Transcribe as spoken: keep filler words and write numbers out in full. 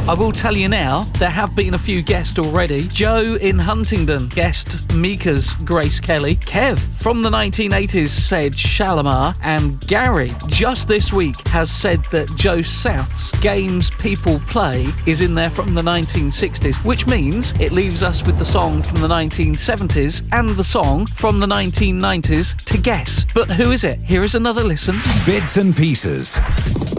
I will tell you now, there have been a few guests already. Joe in Huntingdon guessed Mika's Grace Kelly. Kev from the nineteen eighties said Shalimar. And Gary, just this week, has said that Joe South's Games People Play is in there from the nineteen sixties, which means it leaves us with the song from the nineteen seventies and the song from the nineteen nineties to guess. But who is it? Here is another listen. Bits and Pieces.